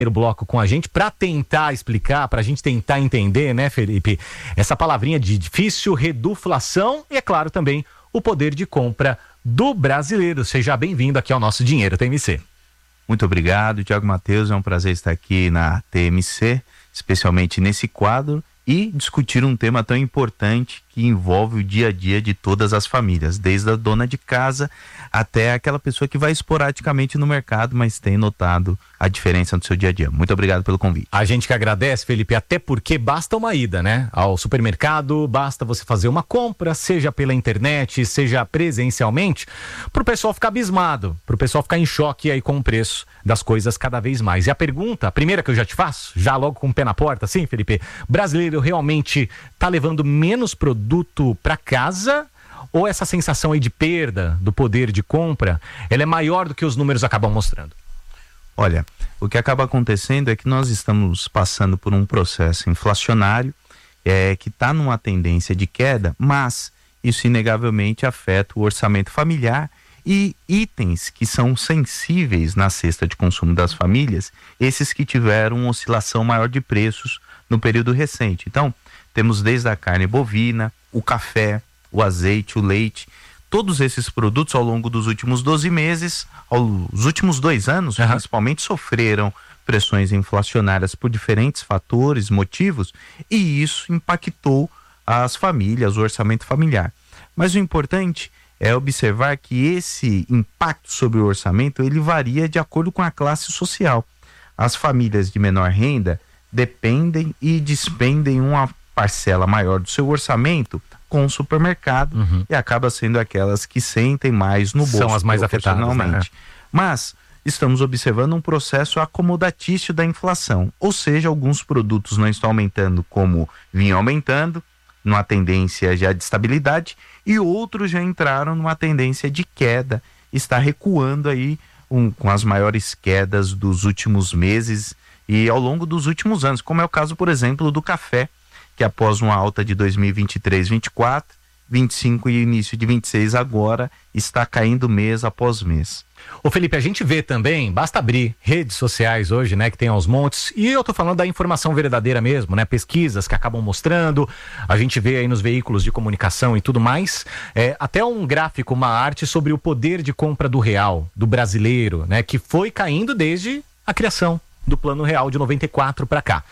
bloco com a gente para tentar explicar, para a gente tentar entender, né, Felipe, essa palavrinha de difícil, reduflação e, é claro, também o poder de compra do brasileiro. Seja bem-vindo aqui ao nosso Dinheiro TMC. Muito obrigado, Thiago Matheus, é um prazer estar aqui na TMC, especialmente nesse quadro, e discutir um tema tão importante que envolve o dia a dia de todas as famílias, desde a dona de casa até aquela pessoa que vai esporadicamente no mercado, mas tem notado a diferença no seu dia a dia. Muito obrigado pelo convite. A gente que agradece, Felipe, até porque basta uma ida, né? Ao supermercado, basta você fazer uma compra, seja pela internet, seja presencialmente, pro pessoal ficar abismado, pro pessoal ficar em choque aí com o preço das coisas cada vez mais. E a pergunta, a primeira que eu já te faço, já logo com o pé na porta, sim, Felipe, brasileiro realmente tá levando menos produto para casa, ou essa sensação aí de perda do poder de compra, ela é maior do que os números acabam mostrando? Olha, o que acaba acontecendo é que nós estamos passando por um processo inflacionário que está numa tendência de queda, mas isso inegavelmente afeta o orçamento familiar e itens que são sensíveis na cesta de consumo das famílias, esses que tiveram uma oscilação maior de preços no período recente. Então, temos desde a carne bovina, o café, o azeite, o leite, todos esses produtos ao longo dos últimos 12 meses, os últimos 2 anos, principalmente, sofreram pressões inflacionárias por diferentes fatores, motivos, e isso impactou as famílias, o orçamento familiar. Mas o importante é observar que esse impacto sobre o orçamento, ele varia de acordo com a classe social. As famílias de menor renda dependem e despendem uma parcela maior do seu orçamento com o supermercado e acaba sendo aquelas que sentem mais no bolso. São as mais afetadas, né? Mas estamos observando um processo acomodatício da inflação, ou seja, alguns produtos não estão aumentando como vinham aumentando, numa tendência já de estabilidade, e outros já entraram numa tendência de queda, está recuando aí com as maiores quedas dos últimos meses e ao longo dos últimos anos, como é o caso, por exemplo, do café, que após uma alta de 2023, 24, 25 e início de 26 agora está caindo mês após mês. Ô Felipe, a gente vê também, basta abrir redes sociais hoje, né, que tem aos montes, e eu tô falando da informação verdadeira mesmo, né, pesquisas que acabam mostrando, a gente vê aí nos veículos de comunicação e tudo mais, até um gráfico, uma arte sobre o poder de compra do real, do brasileiro, né, que foi caindo desde a criação do Plano Real de 94 para cá.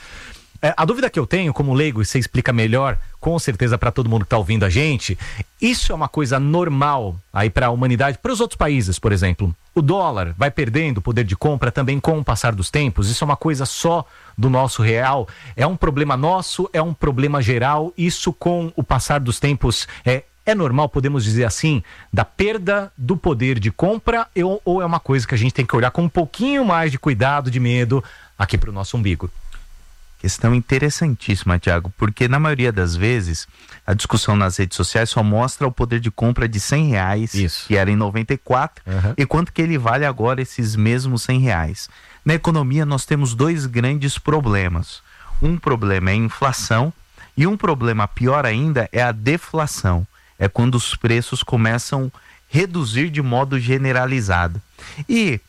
A dúvida que eu tenho, como leigo, e você explica melhor, com certeza para todo mundo que está ouvindo a gente, isso é uma coisa normal aí para a humanidade, para os outros países, por exemplo. O dólar vai perdendo o poder de compra também com o passar dos tempos, isso é uma coisa só do nosso real, é um problema nosso, é um problema geral, isso com o passar dos tempos é normal, podemos dizer assim, da perda do poder de compra, ou é uma coisa que a gente tem que olhar com um pouquinho mais de cuidado, de medo, aqui para o nosso umbigo? Questão interessantíssima, Thiago, porque na maioria das vezes a discussão nas redes sociais só mostra o poder de compra de R$100, isso, que era em 94, e quanto que ele vale agora esses mesmos R$100. Na economia nós temos 2 grandes problemas. Um problema é a inflação e um problema pior ainda é a deflação. É quando os preços começam a reduzir de modo generalizado. E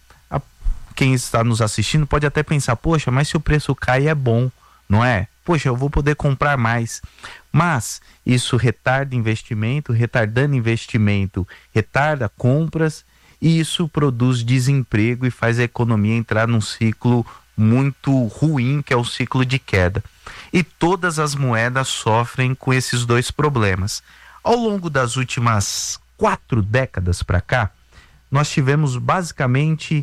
quem está nos assistindo pode até pensar, poxa, mas se o preço cai é bom, não é? Poxa, eu vou poder comprar mais. Mas isso retarda investimento, retardando investimento, retarda compras, e isso produz desemprego e faz a economia entrar num ciclo muito ruim, que é o ciclo de queda. E todas as moedas sofrem com esses 2 problemas. Ao longo das últimas 4 décadas para cá, nós tivemos basicamente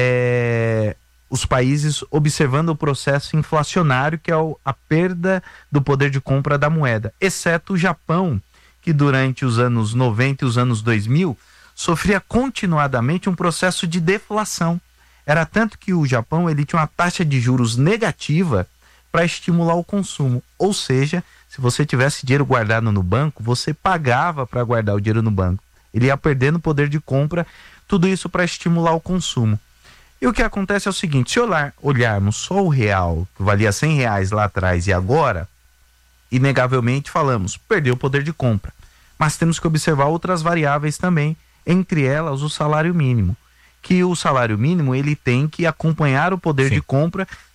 os países observando o processo inflacionário, que é a perda do poder de compra da moeda, exceto o Japão, que durante os anos 90 e os anos 2000 sofria continuadamente um processo de deflação. Era tanto que o Japão ele tinha uma taxa de juros negativa para estimular o consumo, ou seja, se você tivesse dinheiro guardado no banco, você pagava para guardar o dinheiro no banco. Ele ia perdendo o poder de compra, tudo isso para estimular o consumo. E o que acontece é o seguinte, se olharmos só o real, que valia R$100 lá atrás e agora, inegavelmente falamos, perdeu o poder de compra. Mas temos que observar outras variáveis também, entre elas o salário mínimo, que o salário mínimo ele tem que acompanhar o poder Sim. de compra